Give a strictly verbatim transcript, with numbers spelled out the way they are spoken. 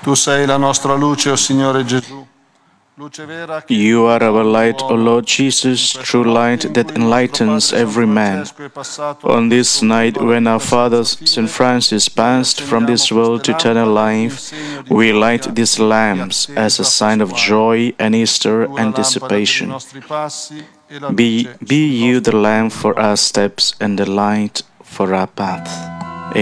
Tu sei la nostra luce, o Signore Gesù. You are our light, O Lord Jesus, true light that enlightens every man. On this night, when our Father Saint Francis passed from this world to eternal life, we light these lamps as a sign of joy and Easter anticipation. Be, be you the lamp for our steps and the light for our path.